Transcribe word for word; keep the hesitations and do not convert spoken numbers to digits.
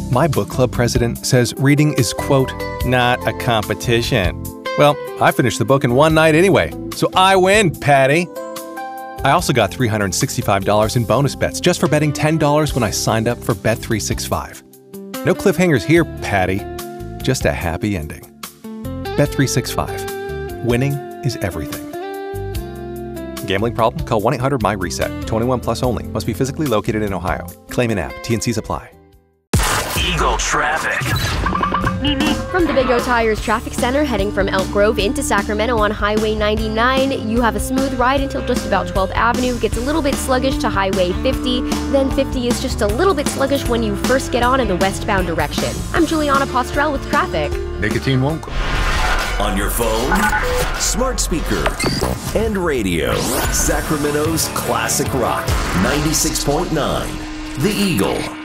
My book club president says reading is, quote, not a competition. Well, I finished the book in one night anyway, so I win, Patty. I also got three hundred sixty-five dollars in bonus bets just for betting ten dollars when I signed up for Bet three sixty-five. No cliffhangers here, Patty. Just a happy ending. Bet three sixty-five. Winning is everything. Gambling problem? Call one eight hundred M Y reset. twenty-one plus only. Must be physically located in Ohio. Claim in app. T and Cs apply. Eagle traffic. From the Big O Tires Traffic Center heading from Elk Grove into Sacramento on Highway ninety-nine, you have a smooth ride until just about twelfth Avenue. Gets a little bit sluggish to Highway fifty. Then fifty is just a little bit sluggish when you first get on in the westbound direction. I'm Juliana Postrel with traffic. Nicotine won't. On your phone, smart speaker, and radio. Sacramento's classic rock, ninety-six point nine. The Eagle.